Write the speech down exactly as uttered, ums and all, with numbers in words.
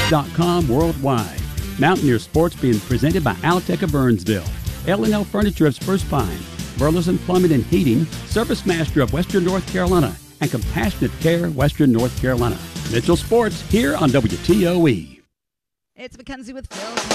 dot com worldwide. Mountaineer Sports being presented by Alteca Burnsville, L and L Furniture of Spruce Pine, Burleson Plumbing and Heating, Service Master of Western North Carolina, and Compassionate Care Western North Carolina. Mitchell Sports here on W T O E. It's Mackenzie with Phil.